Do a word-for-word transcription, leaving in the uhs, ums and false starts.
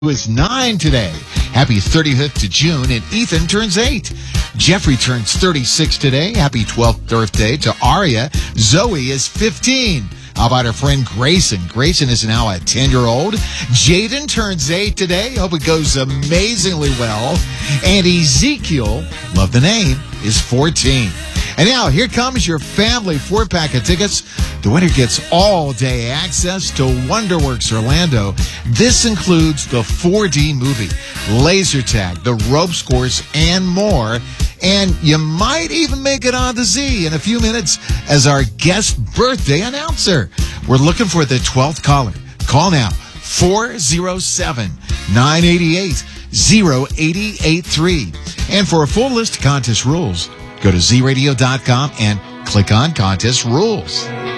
who is nine today. Happy thirty-fifth to June, and Ethan turns eight. Jeffrey turns thirty-six today. Happy twelfth birthday to Aria. Zoe is fifteen. How about our friend Grayson? Grayson is now a ten-year-old. Jaden turns eight today. Hope it goes amazingly well. And Ezekiel, love the name, is fourteen. And now, here comes your family four-pack of tickets. The winner gets all-day access to WonderWorks Orlando. This includes the four D movie, laser tag, the ropes course, and more. And you might even make it on the Z in a few minutes as our guest birthday announcer. We're looking for the twelfth caller. Call now, four oh seven, nine eight eight, oh eight eight three. And for a full list of contest rules, go to Z radio dot com and click on Contest Rules.